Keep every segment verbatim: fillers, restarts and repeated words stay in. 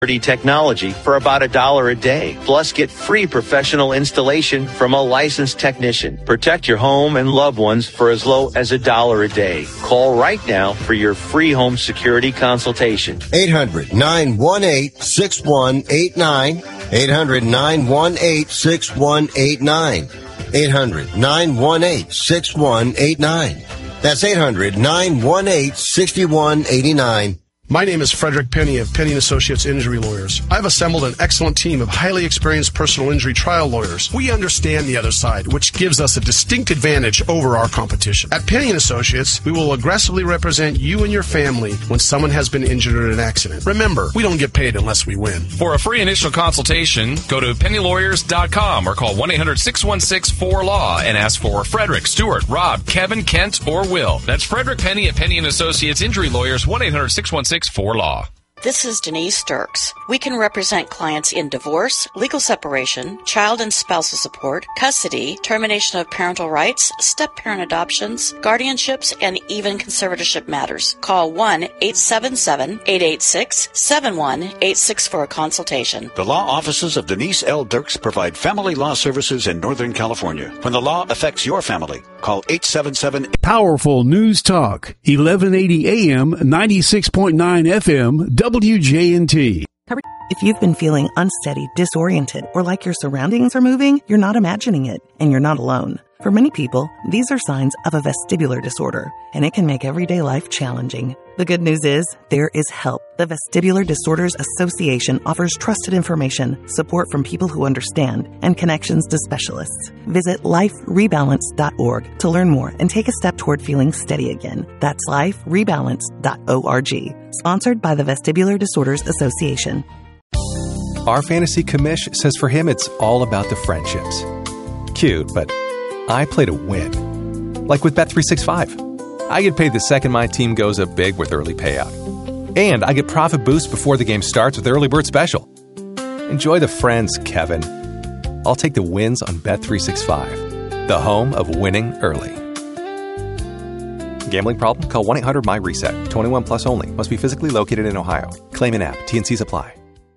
technology for about a dollar a day. Plus, get free professional installation from a licensed technician. Protect your home and loved ones for as low as a dollar a day. Call right now for your free home security consultation. eight hundred, nine one eight, six one eight nine. eight hundred, nine one eight, six one eight nine. eight hundred, nine one eight, six one eight nine. That's eight hundred, nine one eight, six one eight nine. My name is Frederick Penny of Penny and Associates Injury Lawyers. I've assembled an excellent team of highly experienced personal injury trial lawyers. We understand the other side, which gives us a distinct advantage over our competition. At Penny and Associates, we will aggressively represent you and your family when someone has been injured in an accident. Remember, we don't get paid unless we win. For a free initial consultation, go to penny lawyers dot com or call one eight hundred, six one six, four law and ask for Frederick, Stuart, Rob, Kevin, Kent, or Will. That's Frederick Penny at Penny and Associates Injury Lawyers, one eight hundred, six one six, four law. This is Denise Sturks. We can represent clients in divorce, legal separation, child and spousal support, custody, termination of parental rights, step-parent adoptions, guardianships, and even conservatorship matters. Call one eight seven seven, eight eight six, seven one eight six for a consultation. The law offices of Denise L. Dirks provide family law services in Northern California. When the law affects your family, call eight seven seven. Powerful News Talk, eleven eighty A M, ninety-six point nine F M, W J N T. If you've been feeling unsteady, disoriented, or like your surroundings are moving, you're not imagining it, and you're not alone. For many people, these are signs of a vestibular disorder, and it can make everyday life challenging. The good news is, there is help. The Vestibular Disorders Association offers trusted information, support from people who understand, and connections to specialists. Visit life rebalance dot org to learn more and take a step toward feeling steady again. That's life rebalance dot org. Sponsored by the Vestibular Disorders Association. Our fantasy commish says for him it's all about the friendships. Cute, but I play to win. Like with Bet three sixty-five. I get paid the second my team goes up big with early payout. And I get profit boosts before the game starts with Early Bird Special. Enjoy the friends, Kevin. I'll take the wins on Bet three sixty-five, the home of winning early. Gambling problem? Call one eight hundred my reset. twenty-one plus only. Must be physically located in Ohio. Claim in app. T N Cs apply.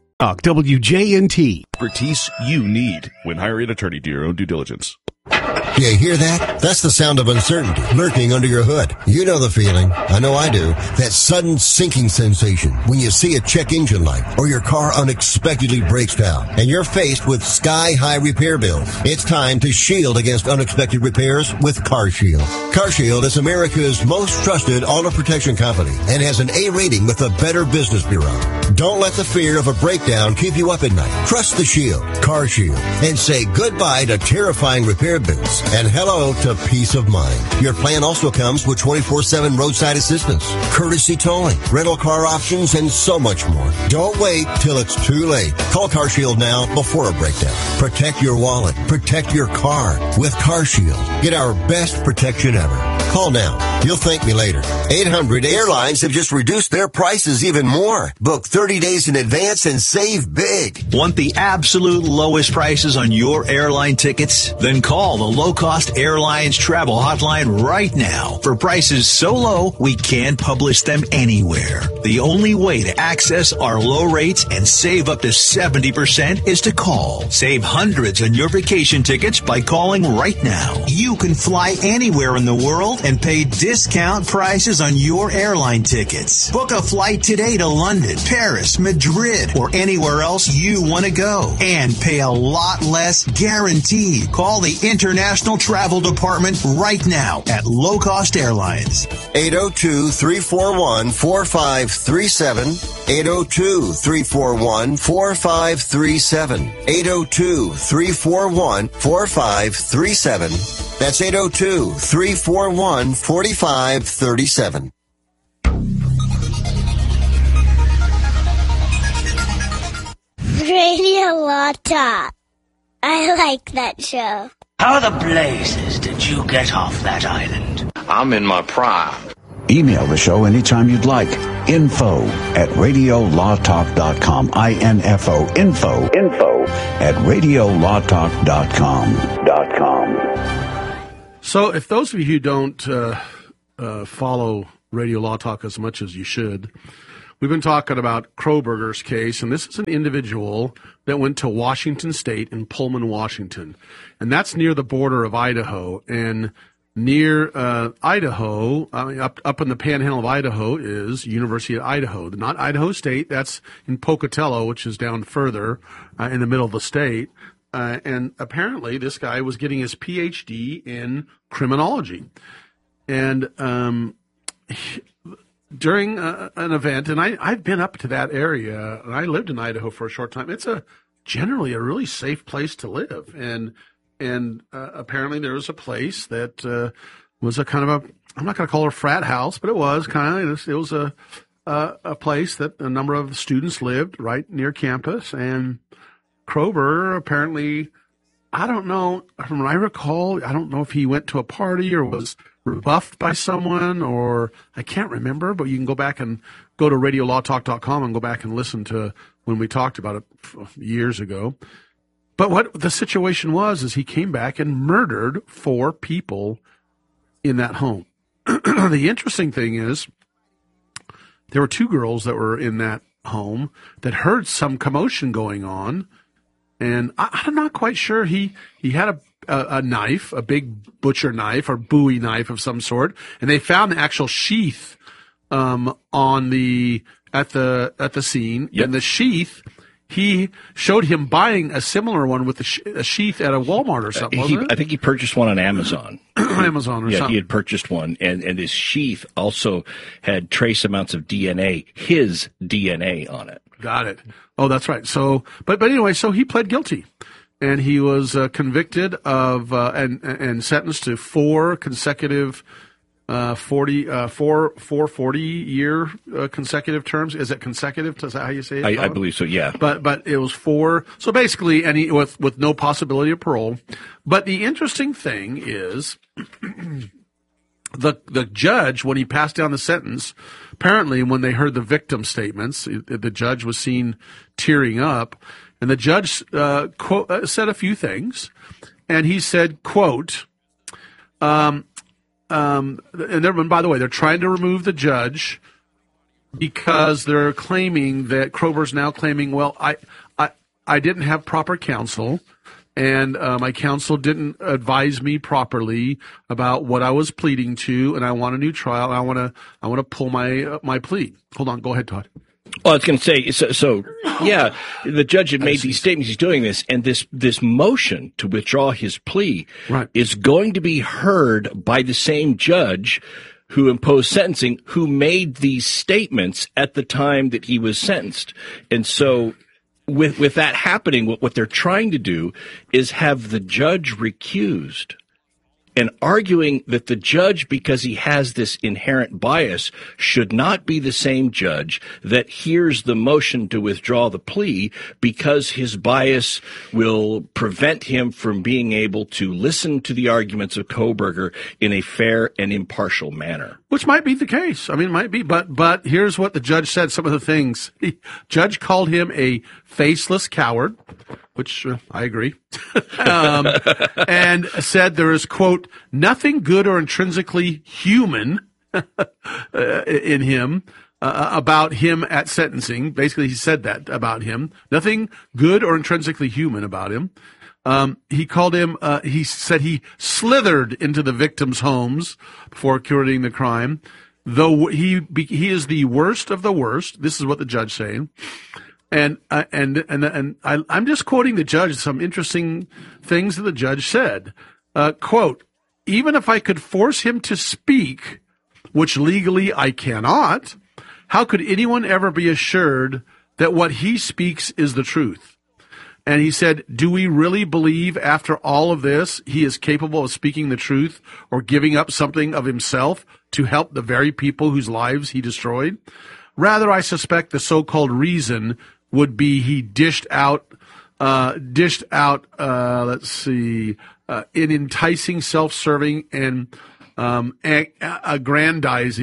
W J N T. Expertise you need when hiring an attorney. Do your own due diligence. You hear that? That's the sound of uncertainty lurking under your hood. You know the feeling. I know I do. That sudden sinking sensation when you see a check engine light or your car unexpectedly breaks down and you're faced with sky-high repair bills. It's time to shield against unexpected repairs with CarShield. CarShield is America's most trusted auto protection company and has an A rating with the Better Business Bureau. Don't let the fear of a breakdown keep you up at night. Trust the Shield, CarShield, and say goodbye to terrifying repair bills and hello to peace of mind. Your plan also comes with twenty-four seven roadside assistance, courtesy towing, rental car options, and so much more. Don't wait till it's too late. Call CarShield now before a breakdown. Protect your wallet. Protect your car with CarShield. Get our best protection ever. Call now. You'll thank me later. eight hundred Airlines have just reduced their prices even more. Book thirty days in advance and save big. Want the absolute lowest prices on your airline tickets? Then call the Low-Cost Airlines Travel Hotline right now. For prices so low, we can't publish them anywhere. The only way to access our low rates and save up to seventy percent is to call. Save hundreds on your vacation tickets by calling right now. You can fly anywhere in the world and pay discount prices on your airline tickets. Book a flight today to London, Paris, Madrid, or anywhere else you want to go. And pay a lot less guaranteed. Call the International Travel Department right now at Low Cost Airlines. eight oh two, three four one, four five three seven. eight oh two, three four one, four five three seven. eight oh two, three four one, four five three seven. That's eight oh two, three four one, four five three seven. Radio Law Talk. I like that show. How the blazes did you get off that island? I'm in my prime. Email the show anytime you'd like. Info at radio law talk dot com. I N F O. Info. Info at radio law talk dot com. Dot com. So if those of you who don't uh, uh, follow Radio Law Talk as much as you should, we've been talking about Kroberger's case, and this is an individual that went to Washington State in Pullman, Washington, and that's near the border of Idaho. And near uh, Idaho, I mean, up up in the panhandle of Idaho, is University of Idaho. Not Idaho State, that's in Pocatello, which is down further uh, in the middle of the state. Uh, and apparently this guy was getting his P H D in criminology. And um, he, during uh, an event, and I, I've been up to that area, and I lived in Idaho for a short time. It's a generally a really safe place to live. And and uh, apparently there was a place that uh, was a kind of a, I'm not going to call it a frat house, but it was kind of, it was a, a, a place that a number of students lived right near campus. And Kroeber apparently, I don't know, from what I recall, I don't know if he went to a party or was rebuffed by someone, or I can't remember, but you can go back and go to radio law talk dot com and go back and listen to when we talked about it years ago. But what the situation was is he came back and murdered four people in that home. The interesting thing is there were two girls that were in that home that heard some commotion going on. And I, I'm not quite sure. He, he had a, a, a knife, a big butcher knife or Bowie knife of some sort, and they found the actual sheath um, on the at the at the scene. Yep. And the sheath, he showed him buying a similar one with a, sh- a sheath at a Walmart or something. Uh, he, wasn't it? I think he purchased one on Amazon. Amazon or yeah, something. he had purchased one, and and his sheath also had trace amounts of D N A, his D N A on it. Got it. Oh, that's right. So, but but anyway, so he pled guilty, and he was uh, convicted of uh, and and sentenced to four consecutive, uh, forty uh, four four forty year uh, consecutive terms. Is it consecutive? Is that how you say it? I, I believe so. Yeah. But but it was four. So basically, any with with no possibility of parole. But the interesting thing is. The the judge, when he passed down the sentence, apparently when they heard the victim statements, the judge was seen tearing up, and the judge uh, quote, uh, said a few things, and he said, "quote," um, um, and, and by the way, they're trying to remove the judge because they're claiming that Kroeber's now claiming, well, I I I didn't have proper counsel. And uh, my counsel didn't advise me properly about what I was pleading to, and I want a new trial. I want to, I want to pull my uh, my plea. Hold on, go ahead, Todd. Well, I was going to say, so, so yeah, the judge had made these statements. He's doing this, and this this motion to withdraw his plea right. is going to be heard by the same judge who imposed sentencing, who made these statements at the time that he was sentenced, and so. With with that happening, what, what they're trying to do is have the judge recused and arguing that the judge, because he has this inherent bias, should not be the same judge that hears the motion to withdraw the plea because his bias will prevent him from being able to listen to the arguments of Kohberger in a fair and impartial manner. Which might be the case. I mean, it might be. But but here's what the judge said, some of the things. The judge called him a faceless coward, which uh, I agree, um, and said there is, quote, nothing good or intrinsically human uh, in him uh, about him at sentencing. Basically, he said that about him. Nothing good or intrinsically human about him. Um, he called him, uh, he said he slithered into the victims' homes before committing the crime, though he, he is the worst of the worst. This is what the judge saying. And, uh, and, and, and I, I'm just quoting the judge, some interesting things that the judge said. Uh, quote, even if I could force him to speak, which legally I cannot, how could anyone ever be assured that what he speaks is the truth? And he said, do we really believe after all of this he is capable of speaking the truth or giving up something of himself to help the very people whose lives he destroyed? Rather, I suspect the so-called reason would be he dished out, uh, dished out, uh, let's see, uh, in enticing, self-serving, and um, ag- aggrandizing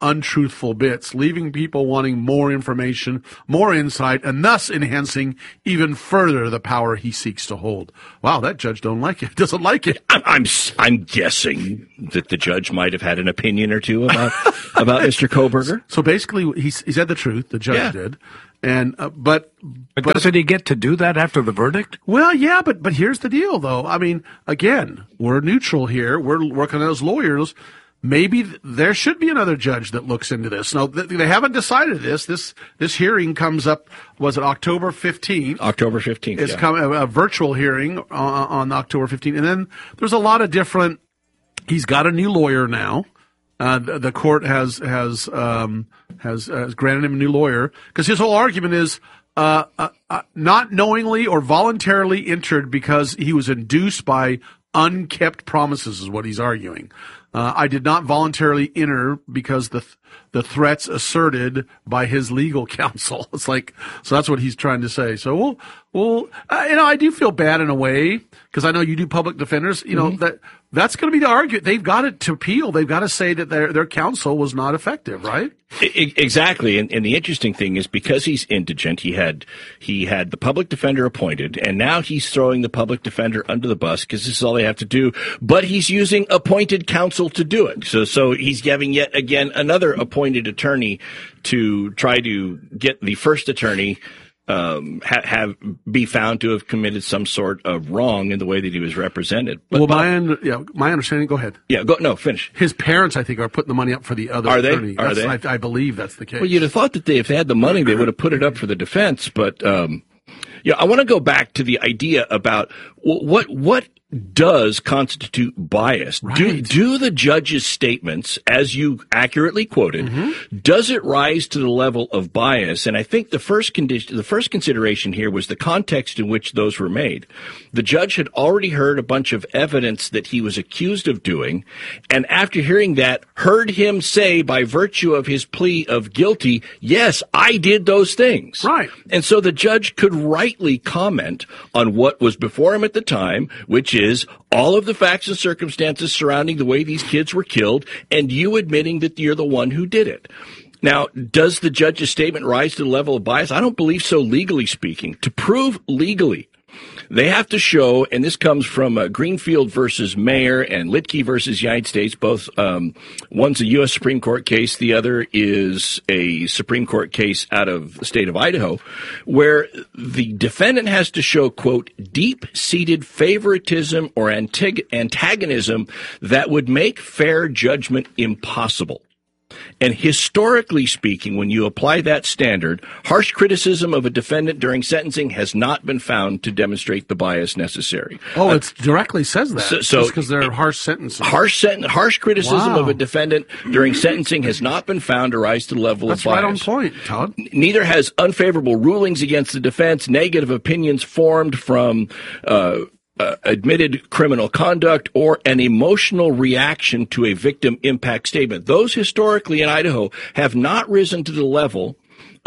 untruthful bits, leaving people wanting more information, more insight, and thus enhancing even further the power he seeks to hold. Wow, that judge don't like it. Doesn't like it. I'm I'm, I'm guessing that the judge might have had an opinion or two about about Mister Kohberger. So basically, he he said the truth. The judge Yeah. did, and uh, but, but but doesn't he get to do that after the verdict? Well, yeah, but but here's the deal, though. I mean, again, we're neutral here. We're working as lawyers. Maybe th- there should be another judge that looks into this. No, th- they haven't decided this. This this hearing comes up. Was it October fifteenth? October fifteenth. It's yeah. come, a, a virtual hearing uh, on October fifteenth, and then there's a lot of different. He's got a new lawyer now. Uh, the, the court has has um, has, has granted him a new lawyer because his whole argument is uh, uh, uh, not knowingly or voluntarily entered because he was induced by unkept promises, is what he's arguing. Uh, I did not voluntarily enter because the th- the threats asserted by his legal counsel. It's like, so that's what he's trying to say. So we'll, we'll, uh, you know, I do feel bad in a way because I know you do public defenders. You know, mm-hmm. that that's going to be the argument. They've got it to appeal. They've got to say that their their counsel was not effective, right? I- exactly. And, and the interesting thing is because he's indigent, he had he had the public defender appointed, and now he's throwing the public defender under the bus because this is all they have to do. But he's using appointed counsel to do it. So so he's giving yet again another appointed attorney to try to get the first attorney um, ha- have be found to have committed some sort of wrong in the way that he was represented. But, well, my un- yeah, my understanding. Go ahead. Yeah, go no finish. His parents, I think, are putting the money up for the other are they? attorney. Are That's, they? I, I believe that's the case. Well, you'd have thought that they, if they had the money, they would have put it up for the defense. But um, yeah, I want to go back to the idea about what what. does constitute bias? Right. Do, do the judge's statements, as you accurately quoted, mm-hmm. does it rise to the level of bias? And I think the first condition, the first consideration here was the context in which those were made. The judge had already heard a bunch of evidence that he was accused of doing, and after hearing that, heard him say, by virtue of his plea of guilty, yes, I did those things. Right. And so the judge could rightly comment on what was before him at the time, which is is all of the facts and circumstances surrounding the way these kids were killed, and you admitting that you're the one who did it. Now, does the judge's statement rise to the level of bias? I don't believe so, legally speaking. To prove legally, they have to show, and this comes from uh, Greenfield versus Mayer and Litkey versus United States. Both, um, one's a U S Supreme Court case, the other is a Supreme Court case out of the state of Idaho, where the defendant has to show, quote, deep-seated favoritism or antag- antagonism that would make fair judgment impossible. And historically speaking, when you apply that standard, harsh criticism of a defendant during sentencing has not been found to demonstrate the bias necessary. Oh, uh, it directly says that. So, so just because they're harsh sentences. Harsh senten- harsh criticism Wow. of a defendant during sentencing has not been found to rise to the level That's of bias. right on point, Todd. Neither has unfavorable rulings against the defense, negative opinions formed from uh Uh, admitted criminal conduct, or an emotional reaction to a victim impact statement. Those historically in Idaho have not risen to the level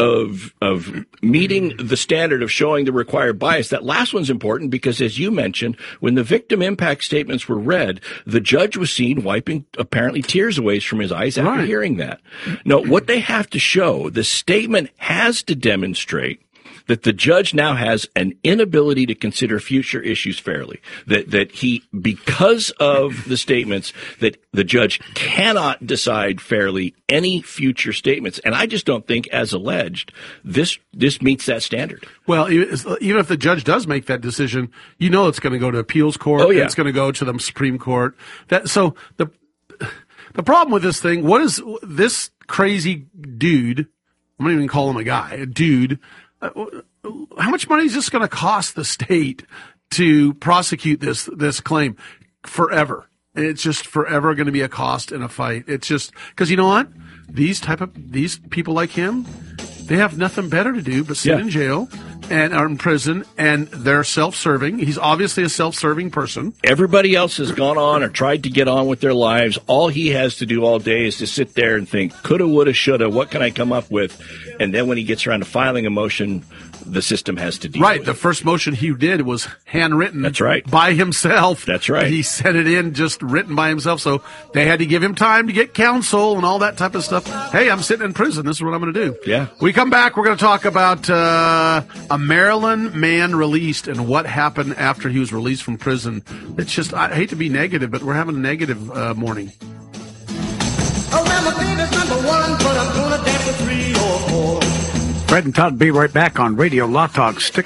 of of meeting the standard of showing the required bias. That last one's important because, as you mentioned, when the victim impact statements were read, the judge was seen wiping apparently tears away from his eyes after Right. hearing that. No, what they have to show, the statement has to demonstrate that the judge now has an inability to consider future issues fairly. That that he, because of the statements, that the judge cannot decide fairly any future statements. And I just don't think, as alleged, this this meets that standard. Well, even if the judge does make that decision, you know it's going to go to appeals court. Oh, yeah. It's going to go to the Supreme Court. That so the the problem with this thing, what is this crazy dude? I'm not even call him a guy, a dude. Uh, how much money is this going to cost the state to prosecute this this claim? Forever. It's just forever going to be a cost and a fight. It's just because, you know what? These type of these people like him, they have nothing better to do but sit Yeah. in jail and are in prison, and they're self-serving. He's obviously a self-serving person. Everybody else has gone on or tried to get on with their lives. All he has to do all day is to sit there and think, coulda, woulda, shoulda, what can I come up with? And then when he gets around to filing a motion, the system has to deal Right. with. The first motion he did was handwritten. That's right. By himself. That's right. He sent it in just written by himself. So they had to give him time to get counsel and all that type of stuff. Hey, I'm sitting in prison. This is what I'm going to do. Yeah. We come back. We're going to talk about uh, a Maryland man released and what happened after he was released from prison. It's just, I hate to be negative, but we're having a negative uh, morning. Fred and Todd be right back on Radio Law Talk. Stick